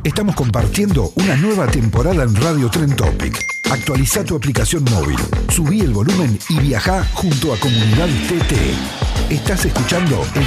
Estamos compartiendo una nueva temporada en Radio Trend Topic. Actualiza tu aplicación móvil, subí el volumen y viajá junto a Comunidad TT. Estás escuchando el